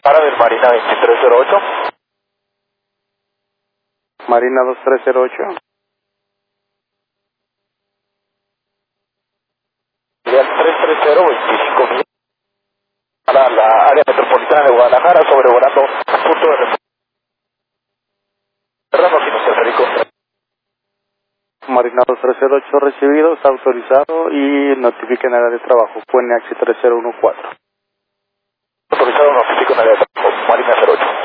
Para del Marina 2308. Marina 2308. Al 33025 para la área metropolitana de Guadalajara, sobrevolando punto de referencia. Cerramos y José Federico. Marina 2308 recibido, está autorizado y notifiquen área de trabajo. QNH 3014. Autorizado, notifico en área de trabajo, Marina 08.